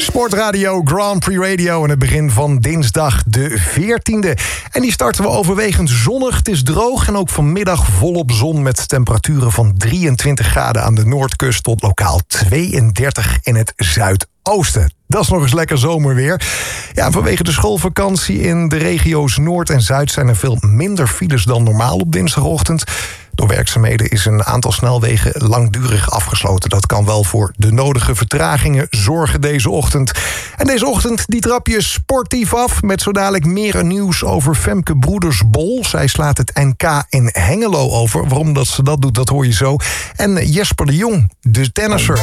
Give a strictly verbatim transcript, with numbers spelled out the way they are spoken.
Sportradio, Grand Prix Radio en het begin van dinsdag de veertiende. En die starten we overwegend zonnig. Het is droog en ook vanmiddag volop zon met temperaturen van drieëntwintig graden aan de noordkust tot lokaal tweeëndertig in het zuidoosten. Dat is nog eens lekker zomerweer. Ja, vanwege de schoolvakantie in de regio's Noord en Zuid zijn er veel minder files dan normaal op dinsdagochtend. Door werkzaamheden is een aantal snelwegen langdurig afgesloten. Dat kan wel voor de nodige vertragingen zorgen deze ochtend. En deze ochtend die trap je sportief af met zo dadelijk meer nieuws over Femke Broeders-Bol. Zij slaat het N K in Hengelo over. Waarom dat ze dat doet, dat hoor je zo. En Jesper de Jong, de tennisser.